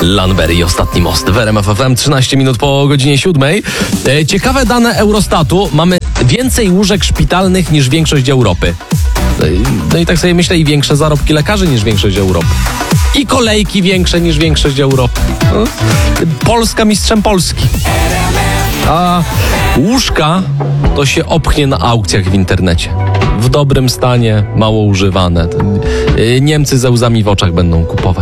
Lanberry, ostatni most w RMF FM, 13 minut po godzinie 7. Ciekawe dane Eurostatu. Mamy więcej łóżek szpitalnych niż większość Europy. No i tak sobie myślę, i większe zarobki lekarzy niż większość Europy. I kolejki większe niż większość Europy. No. Polska mistrzem Polski. A łóżka to się opchnie na aukcjach w internecie. W dobrym stanie, mało używane. Niemcy ze łzami w oczach będą kupować.